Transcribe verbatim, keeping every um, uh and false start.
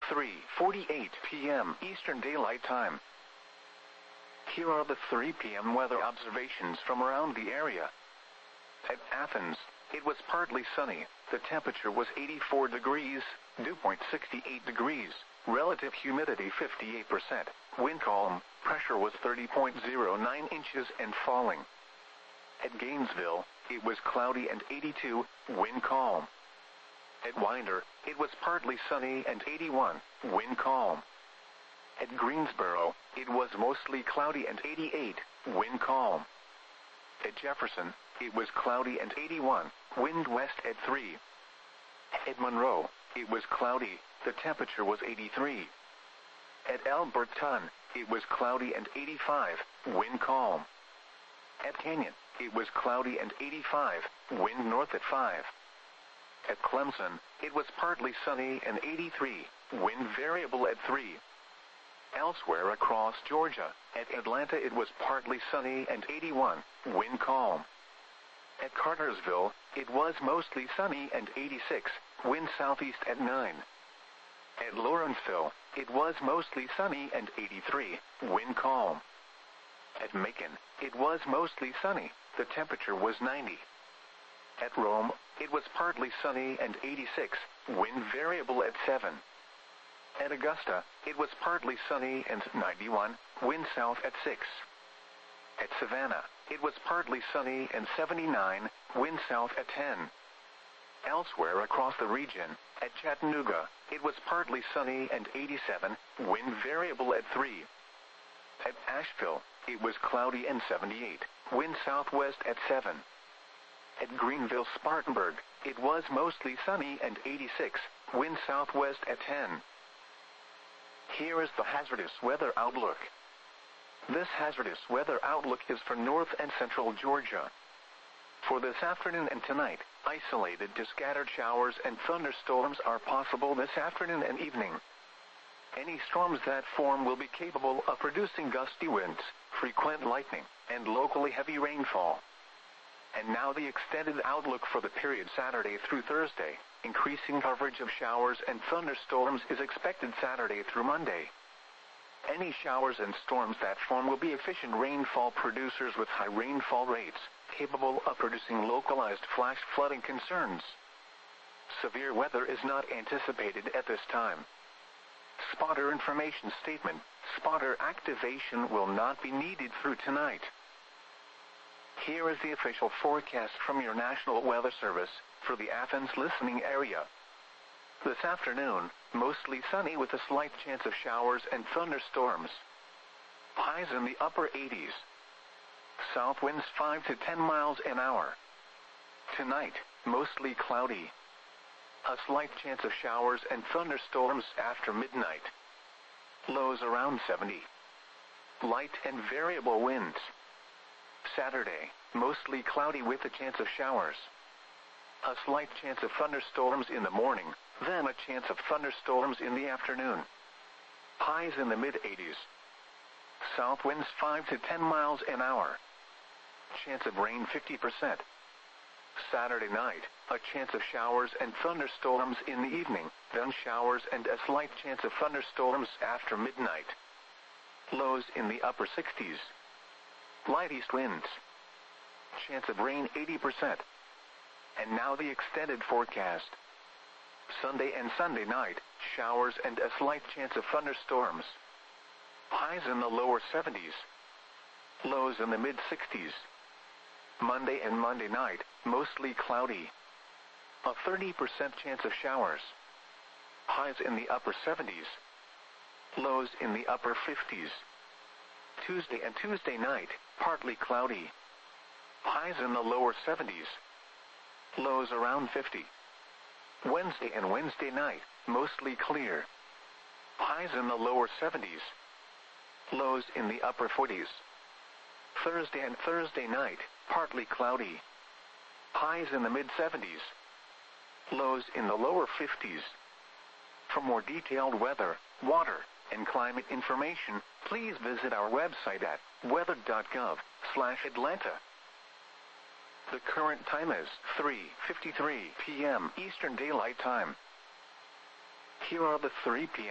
three forty-eight p m Eastern Daylight Time. Here are the three p m weather observations from around the area. At Athens, it was partly sunny. The temperature was eighty-four degrees, dew point sixty-eight degrees, relative humidity fifty-eight percent, wind calm, pressure was thirty point zero nine inches and falling. At Gainesville, it was cloudy and eighty-two, wind calm. At Winder, it was partly sunny and eighty-one, wind calm. At Greensboro, it was mostly cloudy and eighty-eight, wind calm. At Jefferson, it was cloudy and eighty-one, wind west at three. At Monroe, it was cloudy, the temperature was eighty-three. At Alberton, it was cloudy and eighty-five, wind calm. At Canyon, it was cloudy and eighty-five, wind north at five. At Clemson, it was partly sunny and eighty-three, wind variable at three. Elsewhere across Georgia, at Atlanta it was partly sunny and eighty-one, wind calm. At Cartersville, it was mostly sunny and eighty-six, wind southeast at nine. At Lawrenceville, it was mostly sunny and eighty-three, wind calm. At Macon, it was mostly sunny, the temperature was ninety. At Rome, it was partly sunny and eighty-six, wind variable at seven. At Augusta, it was partly sunny and ninety-one, wind south at six. At Savannah, it was partly sunny and seventy-nine, wind south at ten. Elsewhere across the region, at Chattanooga, it was partly sunny and eighty-seven, wind variable at three. At Asheville, it was cloudy and seventy-eight, wind southwest at seven. At Greenville-Spartanburg, it was mostly sunny and eighty-six, wind southwest at ten. Here is the hazardous weather outlook. This hazardous weather outlook is for north and central Georgia. For this afternoon and tonight, isolated to scattered showers and thunderstorms are possible this afternoon and evening. Any storms that form will be capable of producing gusty winds, frequent lightning, and locally heavy rainfall. And now the extended outlook for the period Saturday through Thursday. Increasing coverage of showers and thunderstorms is expected Saturday through Monday. Any showers and storms that form will be efficient rainfall producers with high rainfall rates, capable of producing localized flash flooding concerns. Severe weather is not anticipated at this time. Spotter information statement: spotter activation will not be needed through tonight. Here is the official forecast from your National Weather Service for the Athens listening area. This afternoon, mostly sunny with a slight chance of showers and thunderstorms. Highs in the upper eighties. South winds five to ten miles an hour. Tonight, mostly cloudy. A slight chance of showers and thunderstorms after midnight. Lows around seventy. Light and variable winds. Saturday, mostly cloudy with a chance of showers. A slight chance of thunderstorms in the morning, then a chance of thunderstorms in the afternoon. Highs in the mid eighties. South winds five to ten miles an hour. Chance of rain fifty percent. Saturday night, a chance of showers and thunderstorms in the evening, then showers and a slight chance of thunderstorms after midnight. Lows in the upper sixties. Light east winds. Chance of rain eighty percent. And now the extended forecast. Sunday and Sunday night, showers and a slight chance of thunderstorms. Highs in the lower seventies. Lows in the mid sixties. Monday and Monday night, mostly cloudy. A thirty percent chance of showers. Highs in the upper seventies. Lows in the upper fifties. Tuesday and Tuesday night, partly cloudy. Highs in the lower seventies. Lows around fifty. Wednesday and Wednesday night, mostly clear. Highs in the lower seventies. Lows in the upper forties. Thursday and Thursday night, partly cloudy. Highs in the mid seventies. Lows in the lower fifties. For more detailed weather, water, and climate information, please visit our website at weather dot gov slash Atlanta. The current time is three fifty-three p m Eastern Daylight Time. Here are the three p m